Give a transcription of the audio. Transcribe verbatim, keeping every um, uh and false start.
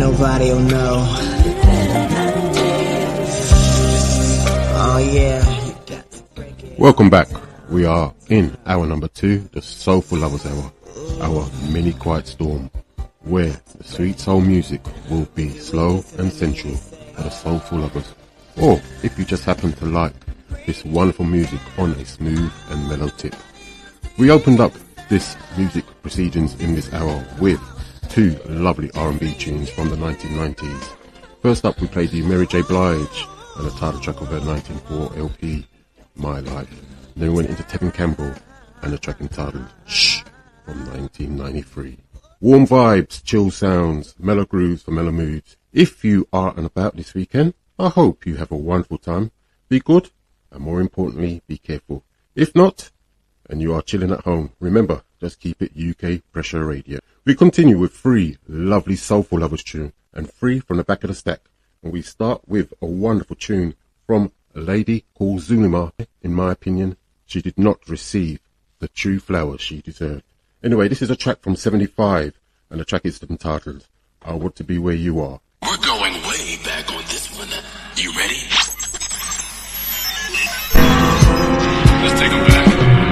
nobody will know. Oh yeah. Welcome back. We are in hour number two, the Soulful Lovers Hour, our mini quiet storm, where the sweet soul music will be slow and sensual for the soulful lovers. Or if you just happen to like this wonderful music on a smooth and mellow tip. We opened up this music proceedings in this hour with two lovely R and B tunes from the nineteen nineties. First up we played the Mary J. Blige and the title track of her nineteen ninety-four L P, My Life. And then we went into Tevin Campbell and the track entitled Shh from nineteen ninety-three. Warm vibes, chill sounds, mellow grooves for mellow moods. If you are and about this weekend, I hope you have a wonderful time. Be good and more importantly, be careful. If not, and you are chilling at home, remember, just keep it U K Pressure Radio. We continue with three lovely soulful lovers tune and three from the back of the stack. And we start with a wonderful tune from a lady called Zulema. In my opinion, she did not receive the true flowers she deserved. Anyway, this is a track from seventy-five and the track is entitled I Want to Be Where You Are. We're going way back on this one. You ready?